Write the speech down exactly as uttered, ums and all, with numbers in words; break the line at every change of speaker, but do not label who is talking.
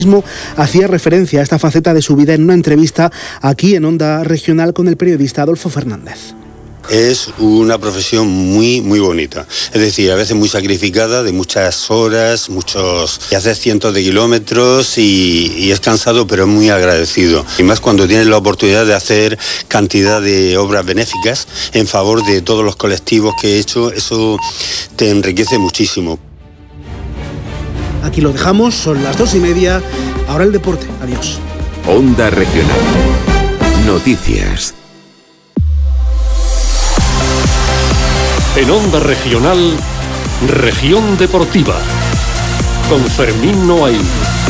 Hacía referencia a esta faceta de su vida en una entrevista aquí en Onda Regional con el periodista Adolfo Fernández.
Es una profesión muy, muy bonita. Es decir, a veces muy sacrificada, de muchas horas, muchos... y haces cientos de kilómetros y, y es cansado, pero es muy agradecido. Y más cuando tienes la oportunidad de hacer cantidad de obras benéficas en favor de todos los colectivos que he hecho, eso te enriquece muchísimo.
Aquí lo dejamos, son las dos y media. Ahora el deporte. Adiós.
Onda Regional. Noticias.
En Onda Regional, Región Deportiva, con Fermín Noain.